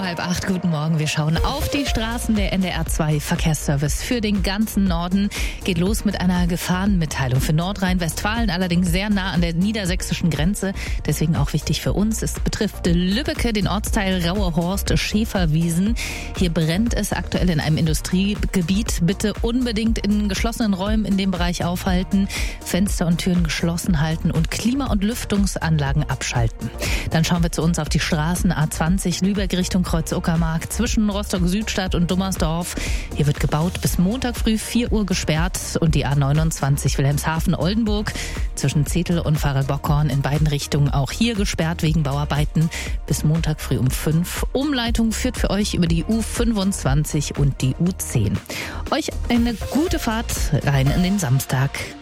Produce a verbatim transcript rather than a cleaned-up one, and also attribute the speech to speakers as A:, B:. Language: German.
A: halb acht, guten Morgen. Wir schauen auf die Straßen. Der N D R zwei Verkehrsservice für den ganzen Norden geht los mit einer Gefahrenmitteilung für Nordrhein-Westfalen, allerdings sehr nah an der niedersächsischen Grenze. Deswegen auch wichtig für uns. Es betrifft Lübbecke, den Ortsteil Rauerhorst, Schäferwiesen. Hier brennt es aktuell in einem Industriegebiet. Bitte unbedingt in geschlossenen Räumen in dem Bereich aufhalten, Fenster und Türen geschlossen halten und Klima- und Lüftungsanlagen abschalten. Dann schauen wir zu uns auf die Straßen A zwanzig Lübeck Richtung Kreuz-Uckermark zwischen Rostock-Südstadt und Dummersdorf. Hier wird gebaut, bis Montag früh vier Uhr gesperrt, und die A neunundzwanzig Wilhelmshaven-Oldenburg zwischen Zetel und Farel-Bockhorn in beiden Richtungen auch hier gesperrt wegen Bauarbeiten bis Montag früh um fünf. Umleitung führt für euch über die U fünfundzwanzig und die U zehn. Euch eine gute Fahrt rein in den Samstag.